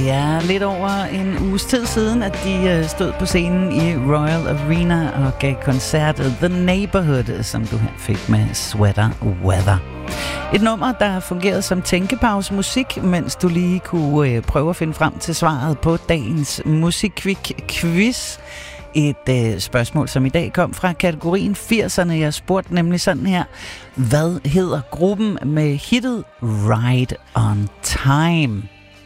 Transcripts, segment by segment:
Ja, lidt over en uges tid siden, at de stod på scenen i Royal Arena og gav koncertet The Neighborhood, som du her fik med Sweater Weather. Et nummer, der fungerede som tænkepause musik, mens du lige kunne prøve at finde frem til svaret på dagens Musikkvik-quiz. Et spørgsmål, som i dag kom fra kategorien 80'erne. Jeg spurgte nemlig sådan her: hvad hedder gruppen med hittet Ride on Time?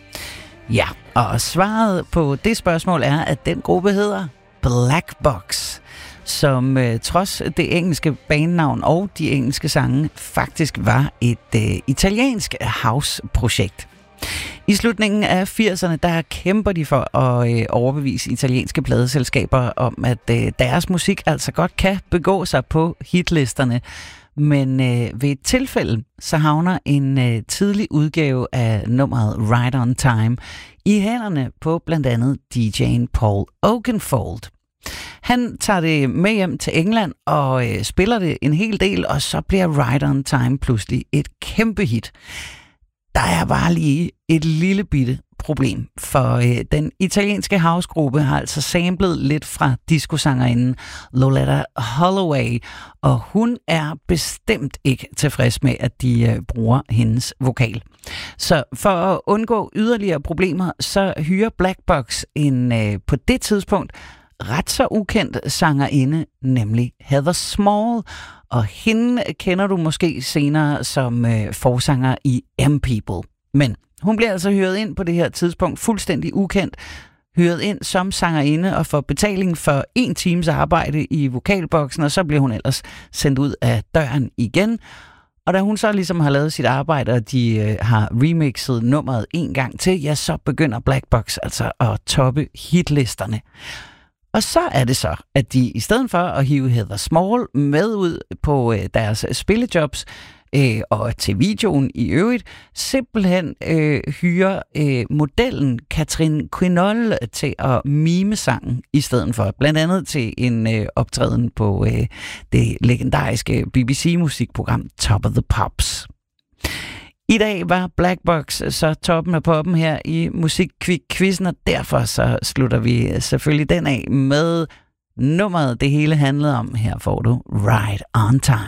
Ja, og svaret på det spørgsmål er, at den gruppe hedder Black Box, som trods det engelske bandnavn og de engelske sange faktisk var et italiensk house-projekt. I slutningen af 80'erne, der kæmper de for at overbevise italienske pladeselskaber om, at deres musik altså godt kan begå sig på hitlisterne. Men ved et tilfælde, så havner en tidlig udgave af nummeret Ride on Time i hænderne på blandt andet DJ'en Paul Oakenfold. Han tager det med hjem til England og spiller det en hel del, og så bliver Ride on Time pludselig et kæmpe hit. Der er bare lige et lille bitte problem, for den italienske housegruppe har altså samlet lidt fra discosangerinden Loleatta Holloway, og hun er bestemt ikke tilfreds med, at de bruger hendes vokal. Så for at undgå yderligere problemer, så hyrer Black Box en på det tidspunkt ret så ukendt sangerinde, nemlig Heather Small, og hende kender du måske senere som forsanger i M-People. Men hun bliver altså hyret ind på det her tidspunkt, fuldstændig ukendt, hyret ind som sangerinde og får betaling for 1 times arbejde i vokalboksen, og så bliver hun ellers sendt ud af døren igen. Og da hun så ligesom har lavet sit arbejde, og de har remixet nummeret en gang til, ja, så begynder Black Box altså at toppe hitlisterne. Og så er det så, at de i stedet for at hive Heather Small med ud på deres spillejobs og til videoen i øvrigt, simpelthen hyrer modellen Catherine Quinol til at mime sangen i stedet for. Blandt andet til en optræden på det legendariske BBC-musikprogram Top of the Pops. I dag var Black Box så toppen af poppen her i Musikkvik-quizzen, og derfor så slutter vi selvfølgelig den af med nummeret, det hele handlede om. Her får du Ride on Time.